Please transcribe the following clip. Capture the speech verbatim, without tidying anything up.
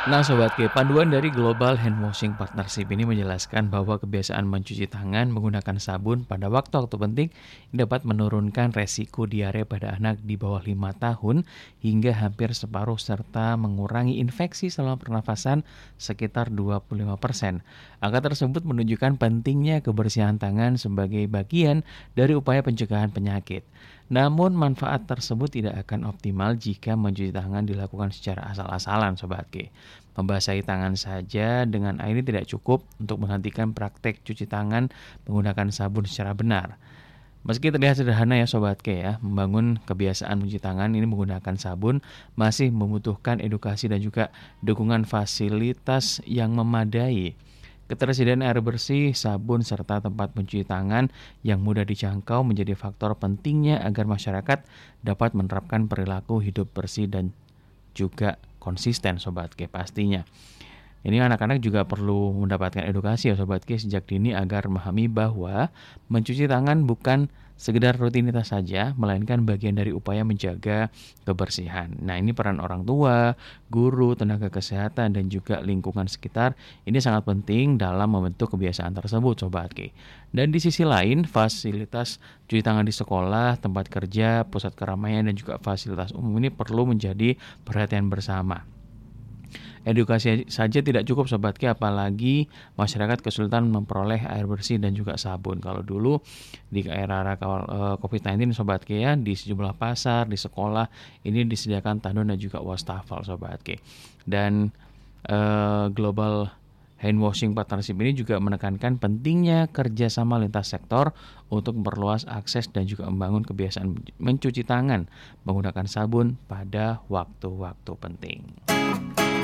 Nah Sobat K, panduan dari Global Hand Washing Partnership ini menjelaskan bahwa kebiasaan mencuci tangan menggunakan sabun pada waktu-waktu penting dapat menurunkan resiko diare pada anak di bawah lima tahun hingga hampir separuh serta mengurangi infeksi saluran pernafasan sekitar dua puluh lima persen. Angka tersebut menunjukkan pentingnya kebersihan tangan sebagai bagian dari upaya pencegahan penyakit. Namun manfaat tersebut tidak akan optimal jika mencuci tangan dilakukan secara asal-asalan Sobat K. Membasahi tangan saja dengan air ini tidak cukup untuk menghentikan praktek cuci tangan menggunakan sabun secara benar. Meski terlihat sederhana ya Sobat K ya, membangun kebiasaan mencuci tangan ini menggunakan sabun masih membutuhkan edukasi dan juga dukungan fasilitas yang memadai. Ketersediaan air bersih, sabun, serta tempat mencuci tangan yang mudah dijangkau menjadi faktor pentingnya agar masyarakat dapat menerapkan perilaku hidup bersih dan juga konsisten Sobat K pastinya. Ini anak-anak juga perlu mendapatkan edukasi ya Sobat K sejak dini agar memahami bahwa mencuci tangan bukan sekedar rutinitas saja, melainkan bagian dari upaya menjaga kebersihan. Nah ini peran orang tua, guru, tenaga kesehatan, dan juga lingkungan sekitar ini sangat penting dalam membentuk kebiasaan tersebut Sobat K. Dan di sisi lain, fasilitas cuci tangan di sekolah, tempat kerja, pusat keramaian, dan juga fasilitas umum ini perlu menjadi perhatian bersama. Edukasi saja tidak cukup Sobat K, apalagi masyarakat kesulitan memperoleh air bersih dan juga sabun. Kalau dulu di era-era covid sembilan belas Sobat K ya, di sejumlah pasar, di sekolah ini disediakan tandon dan juga wastafel Sobat K. Dan eh, Global Hand Washing Partnership ini juga menekankan pentingnya kerjasama lintas sektor untuk memperluas akses dan juga membangun kebiasaan mencuci tangan menggunakan sabun pada waktu-waktu penting.